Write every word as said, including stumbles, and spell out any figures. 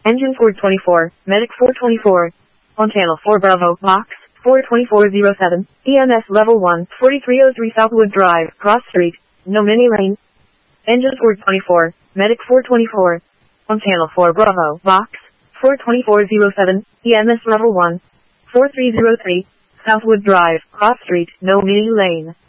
Engine four twenty-four, Medic four twenty-four. On channel four Bravo, box, four twenty-four oh seven, E M S level one, forty-three oh three Southwood Drive, Cross Street, no mini lane. Engine four twenty-four, Medic four twenty-four. On channel four Bravo, box, four twenty-four oh seven, E M S level one, forty-three oh three, Southwood Drive, Cross Street, no mini lane.